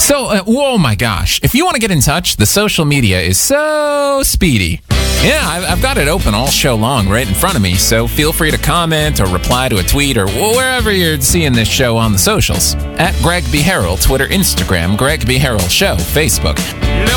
So, oh my gosh. If you want to get in touch, the social media is so speedy. Yeah, I've got it open all show long right in front of me, so feel free to comment or reply to a tweet or wherever you're seeing this show on the socials. At Greg B. Harrell, Twitter, Instagram, Greg B. Harrell Show, Facebook.